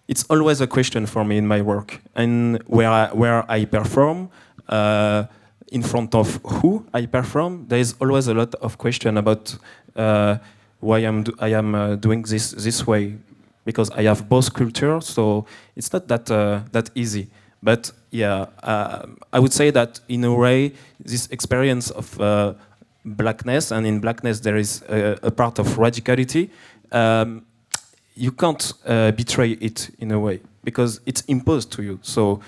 it's always a question for me in my work, and where I perform, in front of who I perform, there is always a lot of question about why I am doing this way, because I have both cultures, so it's not that easy. But yeah, I would say that in a way, this experience of blackness, and in blackness there is a part of radicality. You can't betray it in a way because it's imposed to you. So,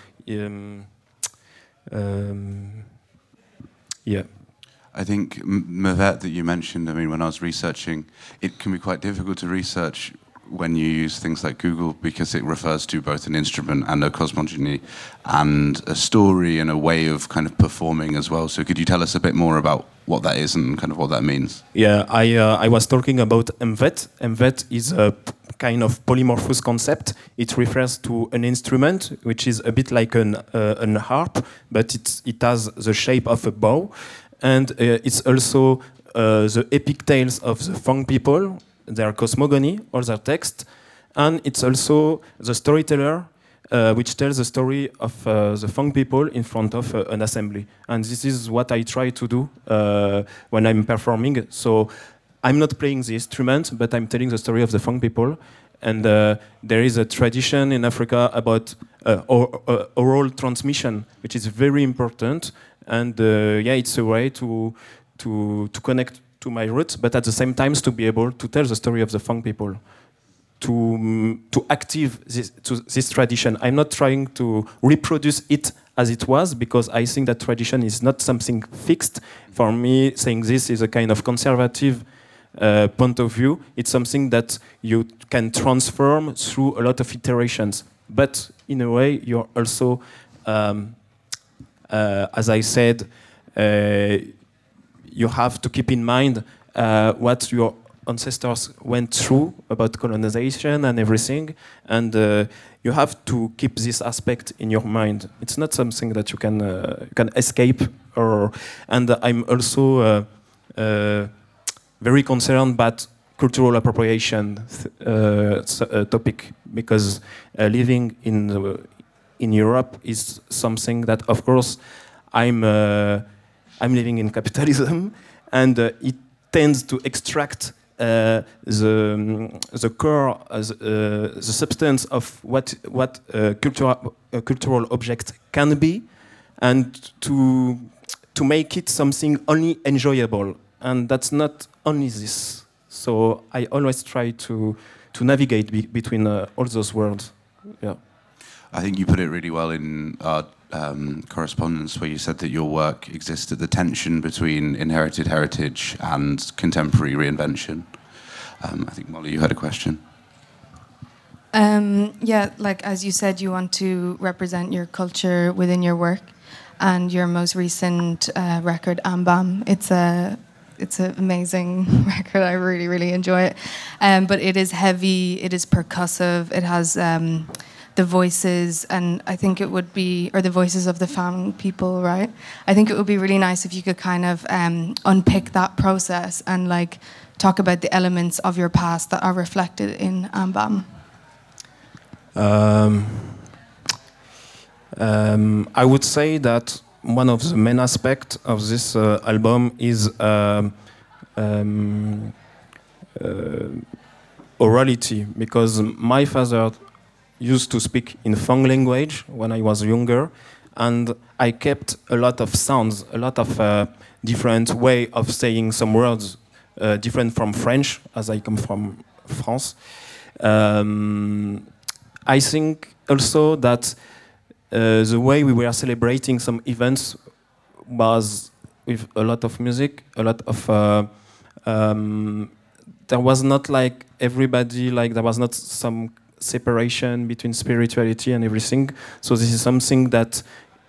yeah. I think Mevette that you mentioned, I mean, when I was researching, it can be quite difficult to research when you use things like Google because it refers to both an instrument and a cosmogony and a story and a way of kind of performing as well. So could you tell us a bit more about what that is and kind of what that means? Yeah, I was talking about MVET. MVET is a kind of polymorphous concept. It refers to an instrument which is a bit like an harp, but it has the shape of a bow. And it's also the epic tales of the Fang people, their cosmogony or their text. And it's also the storyteller, which tells the story of the Fang people in front of an assembly. And this is what I try to do when I'm performing. So I'm not playing the instrument, but I'm telling the story of the Fang people. And there is a tradition in Africa about oral transmission, which is very important. And yeah, it's a way to connect to my roots, but at the same time to be able to tell the story of the Fang people, to active this tradition. I'm not trying to reproduce it as it was, because I think that tradition is not something fixed. For me, saying this is a kind of conservative point of view. It's something that you can transform through a lot of iterations. But in a way, you're also, as I said, you have to keep in mind what your ancestors went through about colonization and everything, and you have to keep this aspect in your mind. It's not something that you can escape. And I'm also very concerned about cultural appropriation topic, because living in Europe is something that, of course, I'm living in capitalism, and it tends to extract the core, the substance of what a cultural object can be, and to make it something only enjoyable. And that's not only this. So I always try to navigate between all those worlds. Yeah. I think you put it really well in our correspondence, where you said that your work exists at the tension between inherited heritage and contemporary reinvention. I think, Molly, you had a question. Yeah, like as you said, you want to represent your culture within your work, and your most recent record, Ambam, it's an amazing record. I really, really enjoy it. But it is heavy, it is percussive, it has the voices, and I think it would be, or the voices of the Fang people, right? I think it would be really nice if you could kind of unpick that process and like talk about the elements of your past that are reflected in Ambam. I would say that one of the main aspects of this album is orality, because my father used to speak in Fang language when I was younger, and I kept a lot of sounds, a lot of different way of saying some words, different from French, as I come from France. I think also that the way we were celebrating some events was with a lot of music, a lot of there was not like everybody, like there was not some separation between spirituality and everything. So this is something that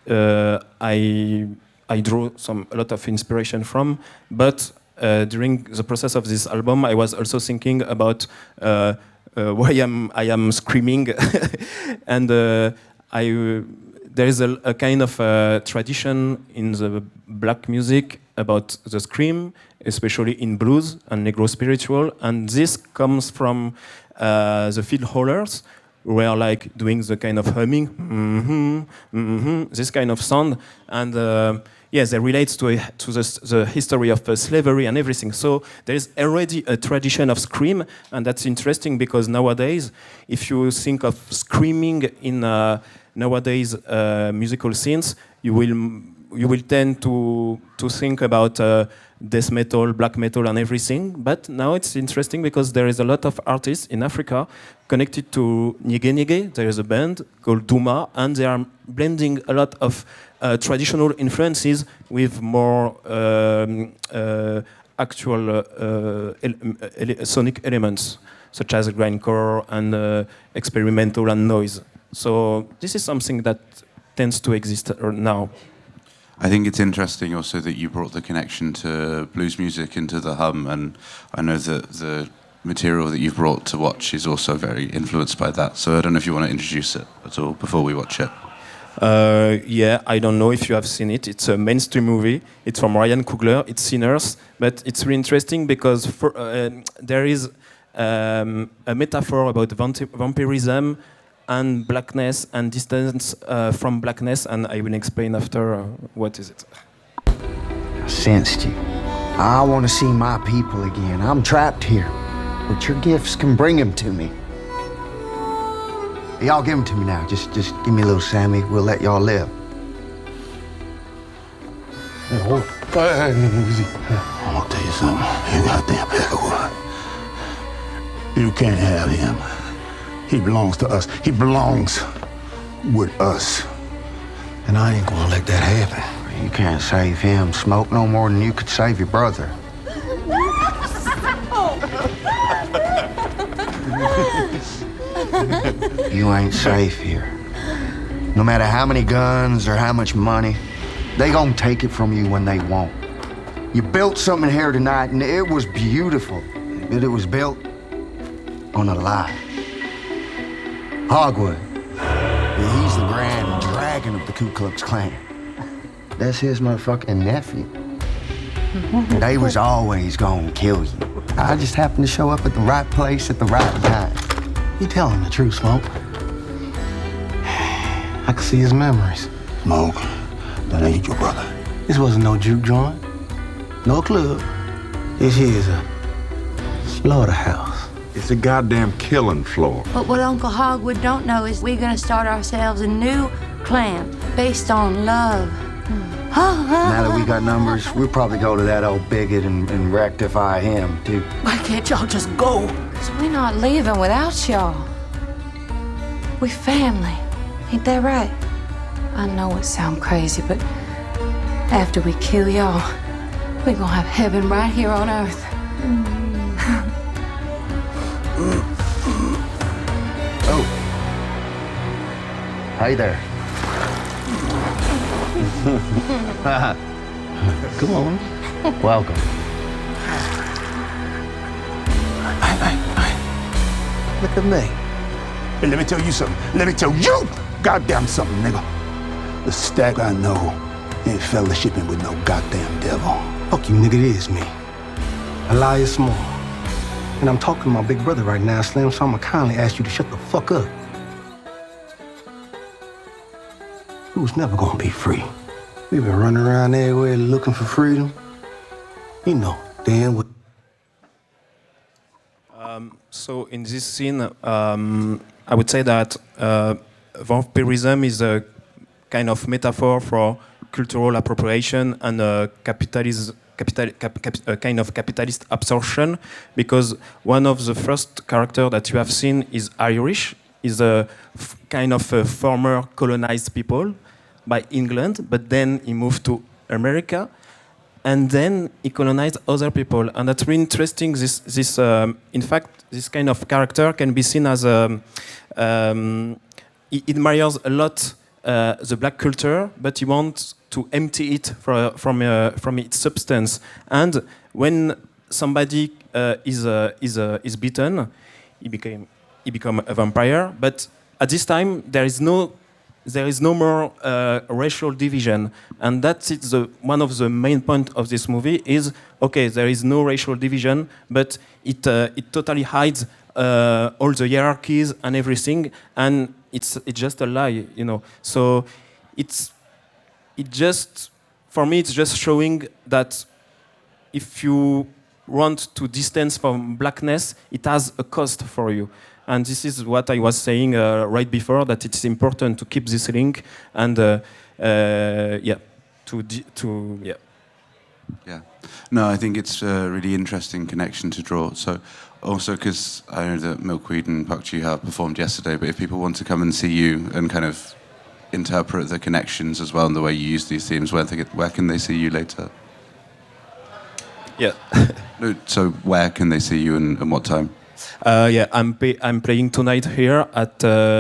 I drew a lot of inspiration from. But during the process of this album, I was also thinking about why I am screaming, and there is a kind of tradition in the black music about the scream, especially in blues and Negro spiritual, and this comes from the field holders were like doing the kind of humming, this kind of sound, and yes, they relate to the history of slavery and everything. So there is already a tradition of scream, and that's interesting because nowadays, if you think of screaming in nowadays musical scenes, you will tend to think about death metal, black metal, and everything. But now it's interesting because there is a lot of artists in Africa connected to Nyege Nyege. There is a band called Duma, and they are blending a lot of traditional influences with more actual sonic elements, such as grindcore and experimental and noise. So this is something that tends to exist now. I think it's interesting also that you brought the connection to blues music into the hum, and I know that the material that you've brought to watch is also very influenced by that. So I don't know if you want to introduce it at all before we watch it. Yeah, I don't know if you have seen it. It's a mainstream movie. It's from Ryan Coogler. It's Sinners, but it's really interesting because there is a metaphor about vampirism and blackness and distance from blackness, and I will explain after what is it. I sensed you. I want to see my people again. I'm trapped here, but your gifts can bring them to me. Y'all give them to me now. Just give me a little Sammy. We'll let y'all live. Hey, hold on. Easy. I'm gonna tell you something. You goddamn Peckerwood. You can't have him. He belongs to us. He belongs with us. And I ain't gonna let that happen. You can't save him, Smoke, no more than you could save your brother. You ain't safe here. No matter how many guns or how much money, they gonna take it from you when they want. You built something here tonight, and it was beautiful, but it was built on a lie. Hogwood, he's the grand dragon of the Ku Klux Klan. That's his motherfucking nephew. They was always gonna kill you. I just happened to show up at the right place at the right time. You telling the truth, Smoke. I can see his memories. Smoke, that ain't your brother. This wasn't no juke joint, no club. This here is a slaughterhouse. It's a goddamn killing floor. But what Uncle Hogwood don't know is we're gonna start ourselves a new clan based on love. Now that we got numbers, we'll probably go to that old bigot and rectify him, too. Why can't y'all just go? 'Cause we're not leaving without y'all. We family. Ain't that right? I know it sounds crazy, but after we kill y'all, we're gonna have heaven right here on earth. Oh. Hey there. Come on. Welcome. Look at me. Hey, let me tell you something. Let me tell you goddamn something, nigga. The stack I know ain't fellowshipping with no goddamn devil. Fuck you, nigga, it is me. Elias Small. And I'm talking to my big brother right now, Slim, so I'ma kindly ask you to shut the fuck up. We was never gonna be free. We've been running around everywhere looking for freedom. You know, damn well. So in this scene, I would say that vampirism is a kind of metaphor for cultural appropriation and a kind of capitalist absorption, because one of the first characters that you have seen is Irish, is a kind of a former colonized people by England, but then he moved to America, and then he colonized other people, and that's really interesting. In fact, this kind of character can be seen as he admires a lot the black culture, but he wants to empty it from its substance. And when somebody is beaten, he become a vampire. But at this time, there is no more racial division, and that's one of the main points of this movie is, okay, there is no racial division, but it totally hides all the hierarchies and everything, and it's just a lie, you know. So for me, it's just showing that if you want to distance from blackness, it has a cost for you. And this is what I was saying right before, that it's important to keep this link and yeah. No, I think it's a really interesting connection to draw. So also because I know that Milkweed and Park Ji-ha performed yesterday, but if people want to come and see you and kind of interpret the connections as well and the way you use these themes, where can they see you later? Yeah. No, so where can they see you and what time? Yeah, I'm playing tonight here at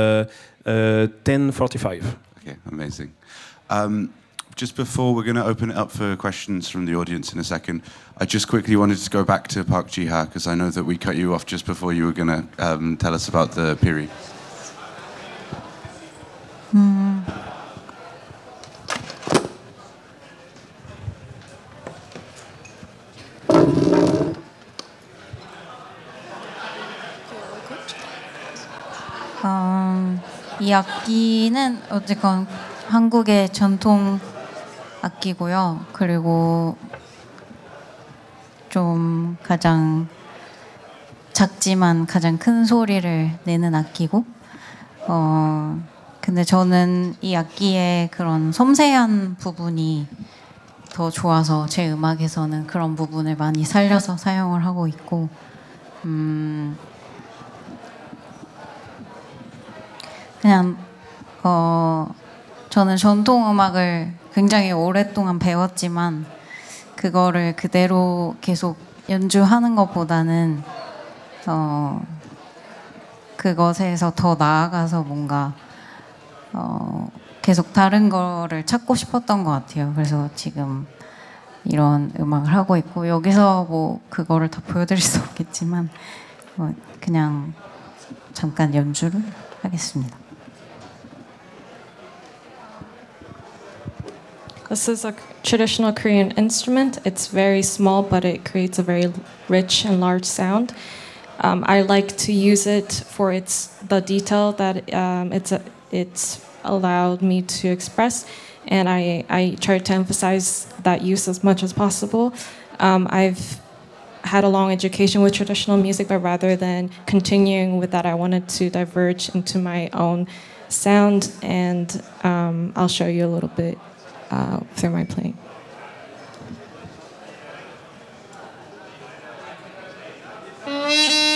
10:45. Okay, amazing. Just before we're going to open it up for questions from the audience in a second, I just quickly wanted to go back to Park Ji-ha because I know that we cut you off just before you were going to tell us about the Piri. 이 악기는 어쨌건 한국의 전통 악기고요. 그리고 좀 가장 작지만 가장 큰 소리를 내는 악기고, 근데 저는 이 악기의 그런 섬세한 부분이 더 좋아서 제 음악에서는 그런 부분을 많이 살려서 사용을 하고 있고, 그냥 저는 전통 음악을 굉장히 오랫동안 배웠지만 그거를 그대로 계속 연주하는 것보다는 그것에서 더 나아가서 뭔가 계속 다른 거를 찾고 싶었던 것 같아요. 그래서 지금 이런 음악을 하고 있고, 여기서 뭐 그거를 다 보여드릴 수 없겠지만 그냥 잠깐 연주를 하겠습니다. This is a traditional Korean instrument. It's very small, but it creates a very rich and large sound. I like to use it for the detail that it's allowed me to express, and I try to emphasize that use as much as possible. I've had a long education with traditional music, but rather than continuing with that, I wanted to diverge into my own sound, and I'll show you a little bit through my playing.